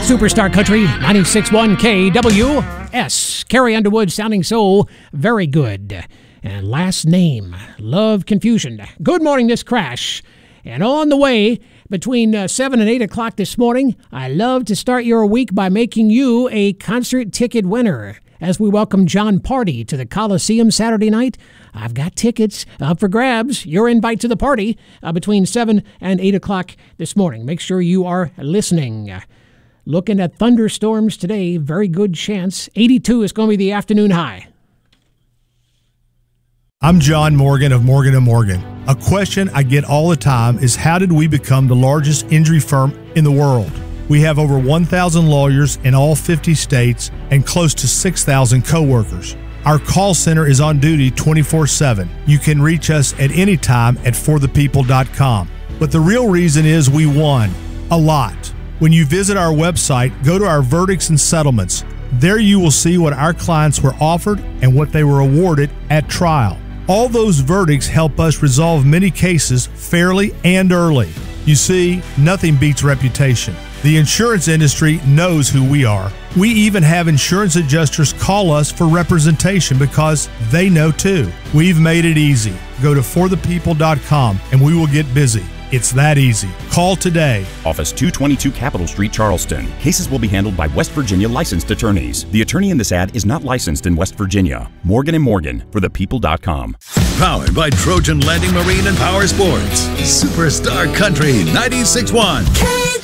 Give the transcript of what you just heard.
Superstar Country 96.1 KWS. Carrie Underwood sounding so very good. And last name, Love Confusion. Good morning, this crash. And on the way between 7 and 8 o'clock this morning, I love to start your week by making you a concert ticket winner. As we welcome John Party to the Coliseum Saturday night, I've got tickets up for grabs. Your invite to the party between 7 and 8 o'clock this morning. Make sure you are listening. Looking at thunderstorms today, very good chance. 82 is going to be the afternoon high. I'm John Morgan of Morgan & Morgan. A question I get all the time is, how did we become the largest injury firm in the world? We have over 1,000 lawyers in all 50 states and close to 6,000 coworkers. Our call center is on duty 24/7. You can reach us at any time at forthepeople.com. But the real reason is we won a lot. When you visit our website, go to our verdicts and settlements. There you will see what our clients were offered and what they were awarded at trial. All those verdicts help us resolve many cases fairly and early. You see, nothing beats reputation. The insurance industry knows who we are. We even have insurance adjusters call us for representation because they know too. We've made it easy. Go to forthepeople.com and we will get busy. It's that easy. Call today. Office 222 Capitol Street, Charleston. Cases will be handled by West Virginia licensed attorneys. The attorney in this ad is not licensed in West Virginia. Morgan & Morgan, forthepeople.com. Powered by Trojan Landing Marine and Power Sports. Superstar Country 96.1.